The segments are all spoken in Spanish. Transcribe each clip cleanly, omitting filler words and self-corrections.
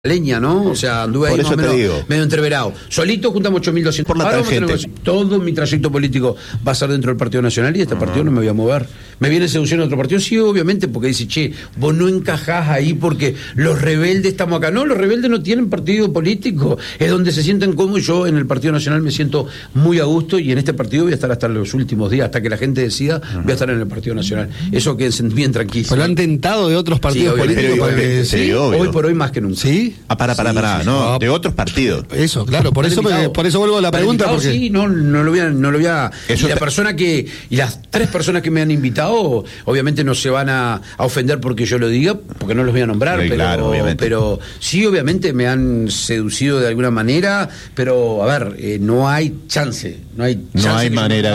leña, ¿no? O sea, anduve ahí más o menos medio entreverado. Solito juntamos 8.200. Por la tangente. Todo mi trayecto político va a ser dentro del Partido Nacional y de este partido no me voy a mover. ¿Me viene seduciendo otro partido? Sí, obviamente, porque dice, che, vos no encajás ahí porque los rebeldes estamos acá. No, los rebeldes no tienen partido político. Es donde se sienten cómodos. Yo en el Partido Nacional me siento muy a gusto y en este partido voy a estar hasta los últimos días, hasta que la gente decida, voy a estar en el Partido Nacional. Eso quédense bien tranquilos. Pero lo han tentado de otros partidos políticos. Sí, hoy por hoy más que nunca. ¿Sí? Para, no, de otros partidos. Eso, claro, por eso vuelvo a la pregunta. Porque... Sí, no lo voy a... Y la persona y las 3 personas que me han invitado, obviamente no se van a ofender porque yo lo diga, porque no los voy a nombrar, pero sí, obviamente me han seducido de alguna manera, pero a ver, no hay chance, no hay manera.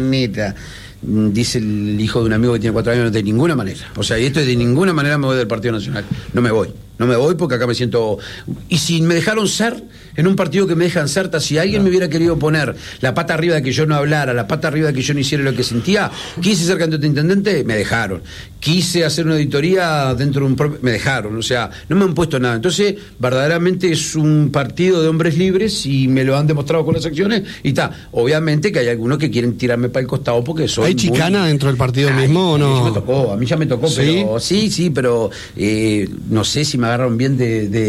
Dice el hijo de un amigo que tiene 4 años, de ninguna manera. O sea, y esto es de ninguna manera me voy del Partido Nacional. No me voy porque acá me siento... Y si me dejaron ser, en un partido que me dejan ser, si alguien me hubiera querido poner la pata arriba de que yo no hablara, la pata arriba de que yo no hiciera lo que sentía, quise ser candidato a intendente, me dejaron. Quise hacer una auditoría dentro de un propio... Me dejaron, o sea, no me han puesto nada. Entonces, verdaderamente es un partido de hombres libres y me lo han demostrado con las acciones y está. Obviamente que hay algunos que quieren tirarme para el costado porque soy... ¿Hay chicana dentro del partido mismo o no? A mí ya me tocó, ¿Sí? Pero sí, pero no sé si me agarraron bien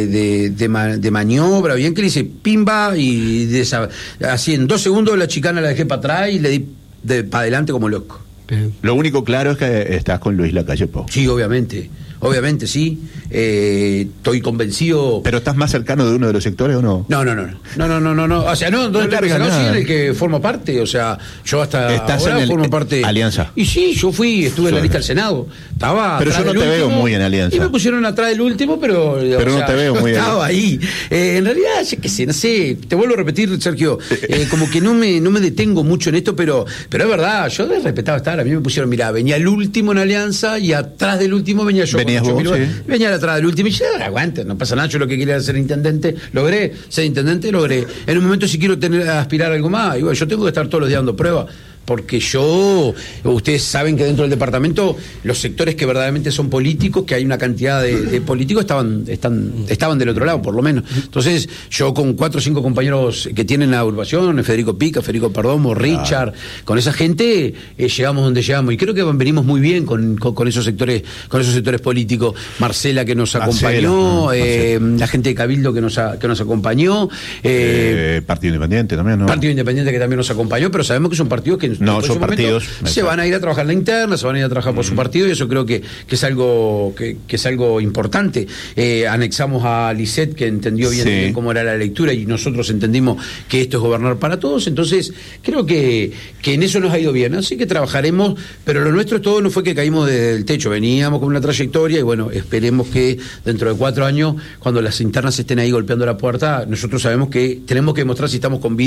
de maniobra, bien que le hice pimba y así en 2 segundos la chicana la dejé para atrás y le di para adelante como loco. Bien. Lo único claro es que estás con Luis Lacalle Pou. Sí, obviamente sí, estoy convencido. ¿Pero estás más cercano de uno de los sectores o no? No, o sea, no estoy sí, en el que formo parte, o sea, yo hasta ahora formo parte. Alianza. Y sí, estuve en la lista del Senado, estaba pero yo no te veo muy en Alianza. Y me pusieron atrás del último, pero no te veo muy estaba ahí. En realidad, no sé, te vuelvo a repetir, Sergio, como que no me detengo mucho en esto, pero es verdad, yo respetaba estar, a mí me pusieron, mira, venía el último en Alianza y atrás del último venía yo. Venía atrás del último y ya, aguante, no pasa nada, yo lo que quería era ser intendente, logré. En un momento si quiero aspirar a algo más, yo tengo que estar todos los días dando pruebas. Porque ustedes saben que dentro del departamento los sectores que verdaderamente son políticos, que hay una cantidad de políticos, estaban del otro lado, por lo menos. Entonces, yo con 4 o 5 compañeros que tienen la agrupación, Federico Perdomo, Richard, con esa gente, llegamos donde llegamos. Y creo que venimos muy bien con esos sectores políticos. Marcela que nos acompañó, la gente de Cabildo que nos acompañó. Partido Independiente también, ¿no? Partido Independiente que también nos acompañó, pero sabemos que son partidos que son partidos. Se van a ir a trabajar en la interna, se van a ir a trabajar por su partido y eso creo que es algo importante. Anexamos a Lisette, que entendió bien cómo era la lectura y nosotros entendimos que esto es gobernar para todos. Entonces creo que en eso nos ha ido bien, así que trabajaremos, pero lo nuestro todo no fue que caímos del techo, veníamos con una trayectoria y bueno, esperemos que dentro de 4 años, cuando las internas estén ahí golpeando la puerta, nosotros sabemos que tenemos que demostrar si estamos con vida